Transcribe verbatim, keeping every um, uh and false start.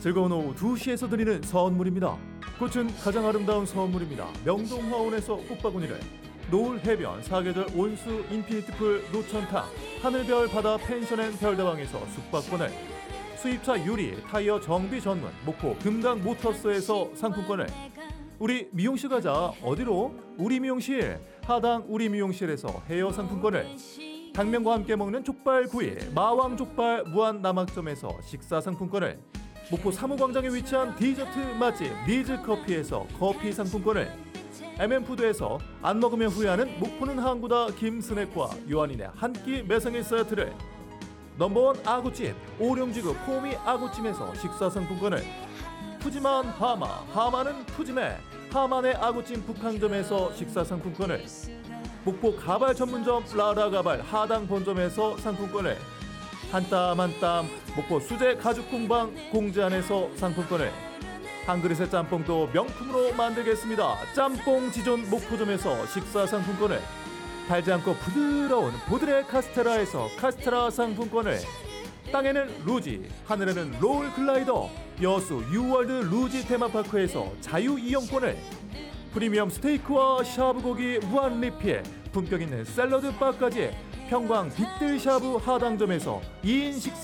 즐거운 오후 두 시에서 드리는 선물입니다. 꽃은 가장 아름다운 선물입니다. 명동화원에서 꽃바구니를, 노을 해변 사계절 온수 인피니트풀 노천탕, 하늘별 바다 펜션앤 별다방에서 숙박권을, 수입차 유리 타이어 정비 전문 목포 금강 모터스에서 상품권을, 우리 미용실 가자 어디로? 우리 미용실 하당 우리 미용실에서 헤어 상품권을, 당면과 함께 먹는 족발구이 마왕 족발 무한 남학점에서 식사 상품권을, 목포 사무광장에 위치한 디저트 맛집 니즈커피에서 커피 상품권을, 엠엠푸드에서 안 먹으면 후회하는 목포는 항구다 김스낵과 요한인의 한 끼 매생이 세트를, 넘버원 아구찜 오룡지구 포미 아구찜에서 식사 상품권을, 푸짐한 하마 하마는 푸짐해 하만의 아구찜 북항점에서 식사 상품권을, 목포 가발 전문점 라라가발 하당 본점에서 상품권을, 한 땀 한 땀 목포 수제 가죽 공방 공지안에서 상품권을, 한 그릇의 짬뽕도 명품으로 만들겠습니다. 짬뽕 지존 목포점에서 식사 상품권을, 달지 않고 부드러운 보드레 카스테라에서 카스테라 상품권을, 땅에는 루지 하늘에는 롤 글라이더 여수 유월드 루지 테마파크에서 자유 이용권을, 프리미엄 스테이크와 샤브고기 무한 리필 품격 있는 샐러드 바까지 평광 빅들 샤브 하당점에서 이 인 식사